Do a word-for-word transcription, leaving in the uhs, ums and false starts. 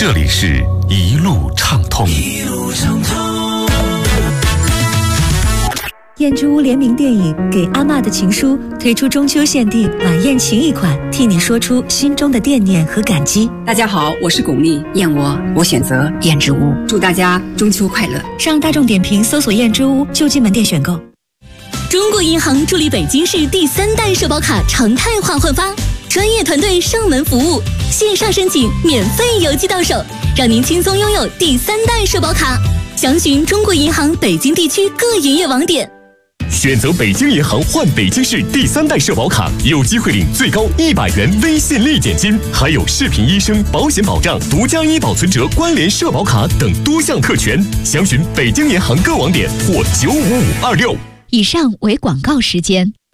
这里是一路畅通。 一路畅通。 燕之屋联名电影《给阿嬷的情书》推出中秋限定晚宴情谊款，替你说出心中的惦念和感激。 大家好，我是巩俐，燕窝我选择燕之屋，祝大家中秋快乐。 上大众点评搜索燕之屋，就近门店选购。 中国银行助力北京市第三代社保卡常态化换发，专业团队上门服务，线上申请免费邮寄到手，让您轻松拥有第三代社保卡。详询中国银行北京地区各营业网点。 选择北京银行换北京市第三代社保卡，有机会领最高一百元微信立减金，还有视频医生、保险保障、独家医保存折、关联社保卡等多项特权。详询北京银行各网点或九五五二六。 以上为广告时间。